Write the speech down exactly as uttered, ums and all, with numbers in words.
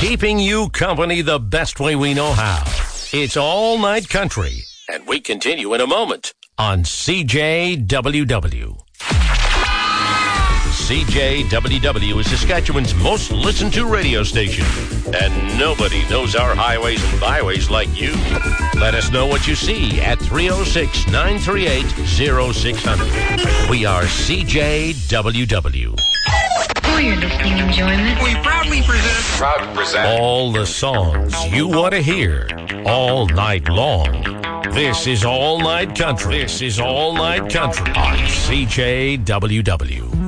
keeping you company the best way we know how. It's All Night Country, and we continue in a moment on C J W W. C J W W is Saskatchewan's most listened to radio station, and nobody knows our highways and byways like you. Let us know what you see at three oh six, nine three eight, oh six hundred. We are C J W W. For your listening enjoyment, we proudly present, proud to present all the songs you want to hear all night long. This is All Night Country. This is All Night Country on C J W W.